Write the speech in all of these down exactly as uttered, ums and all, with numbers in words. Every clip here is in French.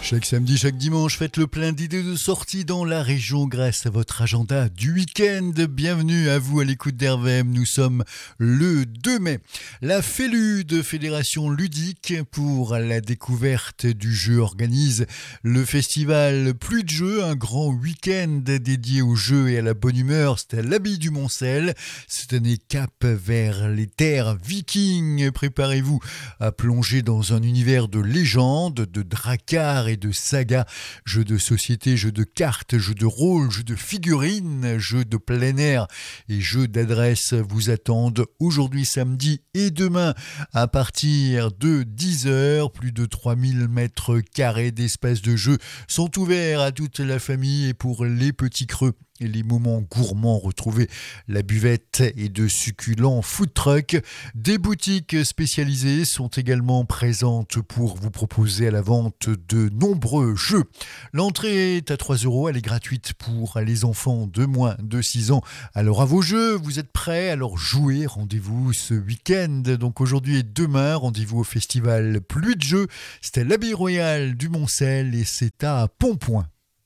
Chaque samedi, chaque dimanche, faites le plein d'idées de sortie dans la région grâce à votre agenda du week-end. Bienvenue à vous à l'écoute d'R V M. Nous sommes le deux mai. La Félude, Fédération ludique pour la découverte du jeu, organise le festival Plus de jeux, un grand week-end dédié au jeu et à la bonne humeur. C'est à l'Abbaye du Moncel. Cette année, cap vers les terres vikings. Préparez-vous à plonger dans un univers de légendes, de dracars et de sagas, jeux de société, jeux de cartes, jeux de rôle, jeux de figurines, jeux de plein air et jeux d'adresse vous attendent aujourd'hui samedi et demain à partir de dix heures. Plus de trois mille mètres carrés d'espace de jeu sont ouverts à toute la famille et pour les petits creux et les moments gourmands, retrouvez la buvette et de succulents food trucks. Des boutiques spécialisées sont également présentes pour vous proposer à la vente de nombreux jeux. L'entrée est à trois euros, elle est gratuite pour les enfants de moins de six ans. Alors à vos jeux, vous êtes prêts? Alors jouez, rendez-vous ce week-end. Donc aujourd'hui et demain, rendez-vous au festival Plus de jeux. C'est à l'Abbaye Royale du Moncel et c'est à Pontpoint.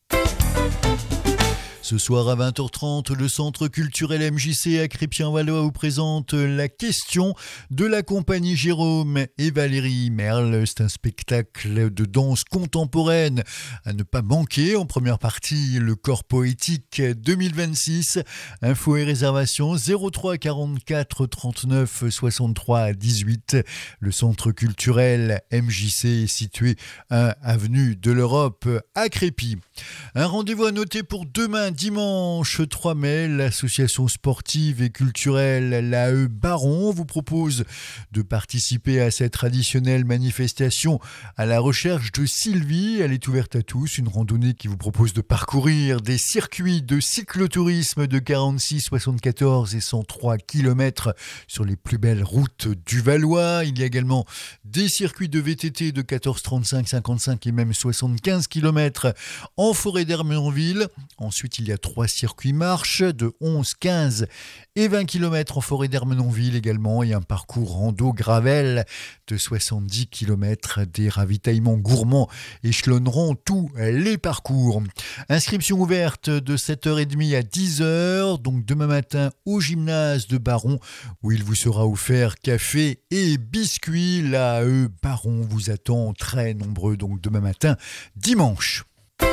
Ce soir à vingt heures trente, le Centre culturel M J C à Crépy-en-Valois vous présente La question de la compagnie Jérôme et Valérie Merle. C'est un spectacle de danse contemporaine à ne pas manquer. En première partie, le Corps poétique deux mille vingt-six. Infos et réservations zéro trois quarante-quatre trente-neuf soixante-trois dix-huit. Le Centre culturel M J C est situé à avenue de l'Europe à Crépy. Un rendez-vous à noter pour demain, dimanche trois mai, l'association sportive et culturelle l'A E Baron vous propose de participer à cette traditionnelle manifestation à la recherche de Sylvie. Elle est ouverte à tous, une randonnée qui vous propose de parcourir des circuits de cyclotourisme de quarante-six, soixante-quatorze et cent trois kilomètres sur les plus belles routes du Valois. Il y a également des circuits de V T T de quatorze, trente-cinq, cinquante-cinq et même soixante-quinze kilomètres en forêt d'Ermenonville. Ensuite, il y a trois circuits marche de onze, quinze et vingt kilomètres en forêt d'Ermenonville également et un parcours rando gravel de soixante-dix kilomètres. Des ravitaillements gourmands échelonneront tous les parcours. Inscription ouverte de sept heures trente à dix heures, donc demain matin au gymnase de Baron où il vous sera offert café et biscuits. L'A E Baron vous attend très nombreux donc demain matin, dimanche.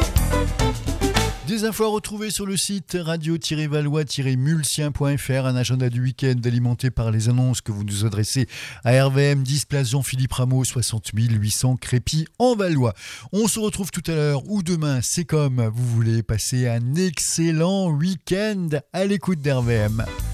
Des infos à retrouver sur le site radio-valois-mulsien point f r, un agenda du week-end alimenté par les annonces que vous nous adressez à R V M, dix place Jean-Philippe Rameau, soixante mille huit cents Crépy en Valois. On se retrouve tout à l'heure ou demain, c'est comme vous voulez. Passer un excellent week-end à l'écoute d'R V M.